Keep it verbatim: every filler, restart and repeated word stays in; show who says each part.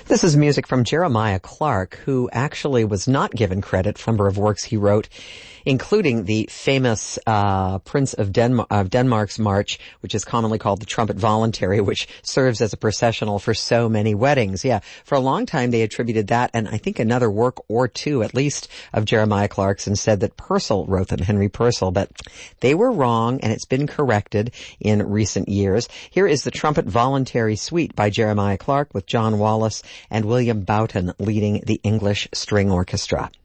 Speaker 1: This is music from Jeremiah Clarke, who actually was not given credit for a number of works he wrote, including the famous uh Prince of, Denmar- of Denmark's March, which is commonly called the Trumpet Voluntary, which serves as a processional for so many weddings. Yeah, for a long time they attributed that, and I think another work or two at least of Jeremiah Clarke's, and said that Purcell wrote them, Henry Purcell, but they were wrong, and it's been corrected in recent years. Here is the Trumpet Voluntary Suite by Jeremiah Clarke with John Wallace and William Boughton leading the English String Orchestra.